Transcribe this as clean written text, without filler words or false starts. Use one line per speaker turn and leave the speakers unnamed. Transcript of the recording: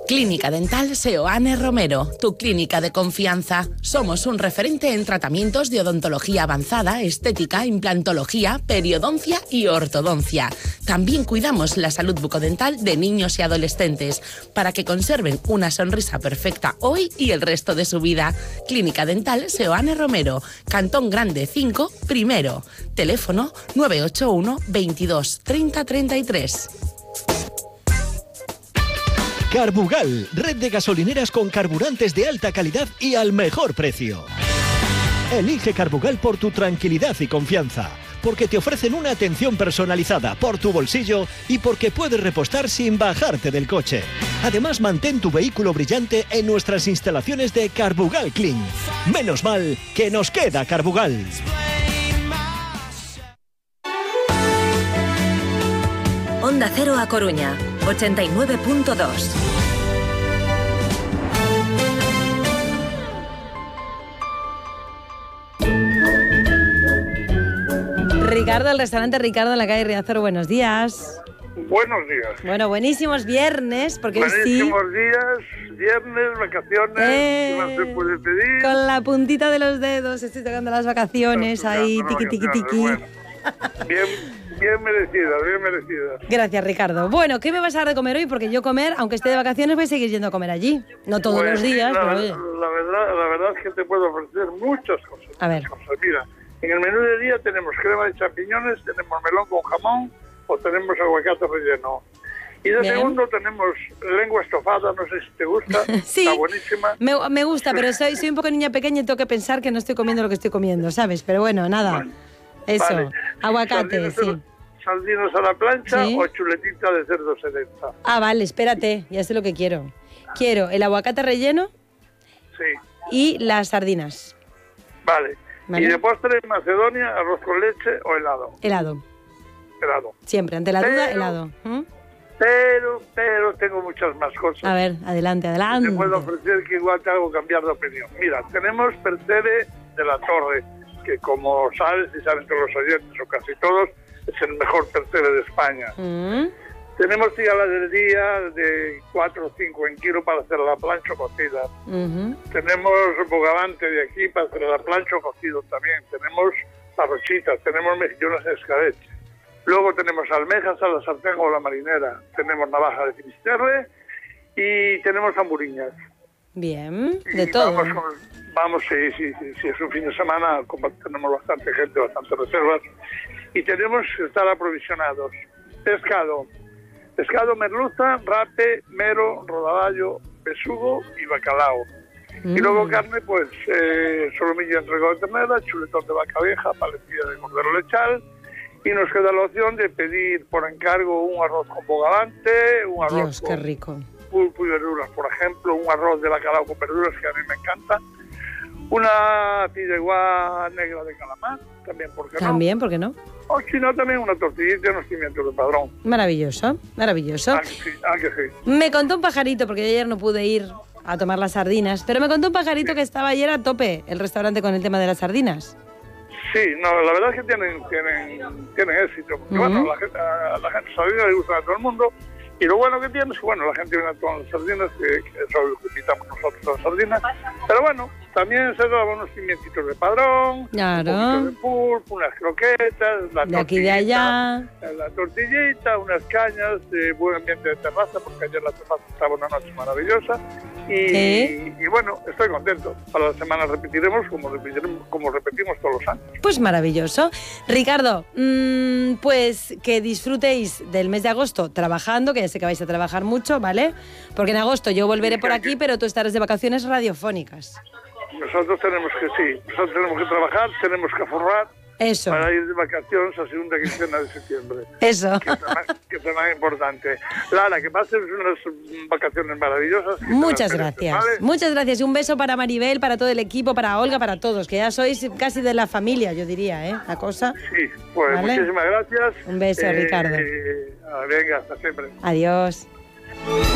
Clínica Dental Seoane Romero, tu clínica de confianza. Somos un referente en tratamientos de odontología avanzada, estética, implantología, periodoncia y ortodoncia. También cuidamos la salud bucodental de niños y adolescentes para que conserven una sonrisa perfecta hoy y el resto de su vida. Clínica Dental Seoane Romero, Cantón Grande 5, primero. Teléfono 981 22 30 33.
Carbugal, red de gasolineras con carburantes de alta calidad y al mejor precio. Elige Carbugal por tu tranquilidad y confianza, porque te ofrecen una atención personalizada por tu bolsillo y porque puedes repostar sin bajarte del coche. Además, mantén tu vehículo brillante en nuestras instalaciones de Carbugal Clean. Menos mal que nos queda Carbugal.
Onda Cero A Coruña, 89.2.
Ricardo, el restaurante Ricardo en la calle Riazor, buenos días.
Buenos días.
Bueno, buenísimos viernes, porque hoy sí.
Buenísimos días, viernes, vacaciones, ¿qué más se puede pedir?
Con la puntita de los dedos, estoy tocando las vacaciones, ahí, tiqui, tiqui, tiqui.
Bueno, bien merecidas, bien merecidas.
Gracias, Ricardo. Bueno, ¿qué me vas a dar de comer hoy? Porque yo comer, aunque esté de vacaciones, voy a seguir yendo a comer allí. No todos los días, pero oye.
La verdad es que te puedo ofrecer muchas cosas.
A ver.
Mira, en el menú de día tenemos crema de champiñones, tenemos melón con jamón o tenemos aguacate relleno. Y de segundo tenemos lengua estofada, no sé si te gusta,
sí,
está buenísima.
Me gusta, pero soy un poco niña pequeña y tengo que pensar que no estoy comiendo lo que estoy comiendo, ¿sabes? Pero bueno, nada. Bueno, eso, vale. Aguacate,
Sardinas a la plancha, ¿sí? O chuletita de cerdo selecta.
Ah, vale, espérate, ya sé lo que quiero. Quiero el aguacate relleno,
sí,
y las sardinas.
Vale. Y de postre, Macedonia, arroz con leche o helado.
Helado. Siempre, ante la duda, helado.
Pero tengo muchas más cosas.
A ver, adelante.
Te puedo ofrecer que igual te hago cambiar de opinión. Mira, tenemos percebe de la Torre, que como sabes y saben todos los oyentes, o casi todos, es el mejor percebe de España. Tenemos tigala del día de 4 o 5 en kilo para hacer la plancha cocida. Tenemos bogavante de aquí para hacer la plancha cocido también. Tenemos arrochitas, tenemos mejillones en escabeche. Luego tenemos almejas a la sartén o a la marinera. Tenemos navaja de finisterre y tenemos hamburiñas.
Bien, de todo.
Vamos, sí, es un fin de semana, como tenemos bastante gente, bastantes reservas. Y tenemos que estar aprovisionados. Pescado merluza, rape, mero, rodaballo, besugo y bacalao. Y luego carne, pues solomillo entregado de ternera, chuletón de vaca vieja, paletilla de cordero lechal. Y nos queda la opción de pedir por encargo un arroz con bogavante, un arroz
Dios, qué rico.
Pulpo y verduras, por ejemplo, un arroz de bacalao con verduras que a mí me encanta. Una fideuá negra de calamar, también, ¿por qué no?
También, ¿por qué no?
O si no, también una tortillita y unos pimientos de padrón.
Maravilloso.
Ah, que sí.
Me contó un pajarito, porque yo ayer no pude ir a tomar las sardinas, pero me contó un pajarito que estaba ayer a tope el restaurante con el tema de las sardinas.
Sí, no, la verdad es que tienen éxito, porque bueno, a la gente sardina le gusta a todo el mundo. Y lo bueno que tiene es que, bueno, la gente viene con las sardinas, que es obvio que invitamos nosotros a las sardinas. Pero bueno, también se dan unos pimientitos de padrón,
claro,
un poquito de pulpo, unas croquetas,
de aquí de allá,
la tortillita, unas cañas de buen ambiente de terraza, porque ayer la terraza estaba una noche maravillosa. Y bueno, estoy contento. Para la semana repetiremos como repetimos todos los años.
Pues maravilloso. Ricardo, pues que disfrutéis del mes de agosto trabajando, que ya sé que vais a trabajar mucho, ¿vale? Porque en agosto yo volveré por aquí, pero tú estarás de vacaciones radiofónicas.
Nosotros tenemos que trabajar, tenemos que forrar.
Eso.
Para ir de vacaciones a segunda quincena de septiembre.
Eso.
Que es más importante. Lara, que pases unas vacaciones maravillosas.
Muchas gracias. ¿Vale? Muchas gracias. Y un beso para Maribel, para todo el equipo, para Olga, para todos, que ya sois casi de la familia, yo diría, ¿eh? La cosa.
Sí, pues ¿vale? Muchísimas gracias.
Un beso, Ricardo.
Venga, hasta siempre.
Adiós.